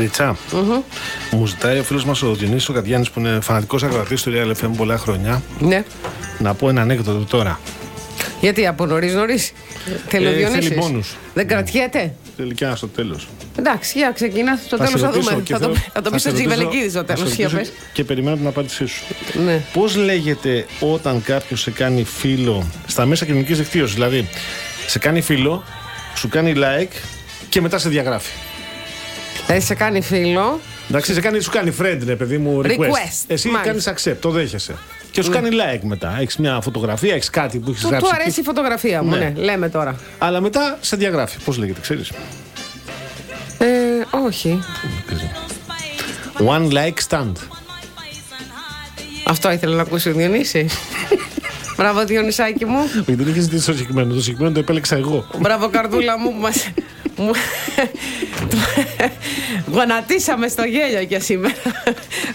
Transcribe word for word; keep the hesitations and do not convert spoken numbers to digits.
Κριτσα. Mm-hmm. Μου ζητάει ο φίλος μας ο Διονύσης ο Κατιάνης, που είναι φανατικός ακροατής του Real εφ εμ πολλά χρόνια. Ναι. Να πω ένα ανέκδοτο τώρα. Γιατί από νωρίς νωρίς. Θέλει ο Διονύσης. Θέλει πόνους. Δεν κρατιέται. Θέλει και ένα στο τέλος. Εντάξει, για ξεκινά. Στο τέλος θα δούμε. Θα το, θα το πει στο Τζιβελεκίδη στο τέλος. Και περιμένω την απάντησή σου. Ναι. Πώς λέγεται όταν κάποιος σε κάνει φίλο στα μέσα κοινωνικής δικτύωσης? Δηλαδή, σε κάνει φίλο, σου κάνει like και μετά σε διαγράφει. Δηλαδή, σε κάνει φίλο. Εντάξει, σε κάνει, σου κάνει friend, ρε παιδί μου, request. request. Εσύ κάνεις accept, το δέχεσαι. Και σου ναι. κάνει like μετά. Έχεις μια φωτογραφία, έχεις κάτι που έχεις γράψει. Του αρέσει η φωτογραφία μου, ναι. ναι, λέμε τώρα. Αλλά μετά σε διαγράφει. Πώς λέγεται, ξέρεις? Ε, όχι. One like stand. Αυτό ήθελα να ακούσει ο Διονύσης. Μπράβο, Διονυσάκη μου. Όχι, δεν είχε ζητήσει το συγκεκριμένο. Το συγκεκριμένο το επέλεξα εγώ. Μπράβο, καρδούλα μου που μας. Γονατίσαμε στο γέλιο και σήμερα.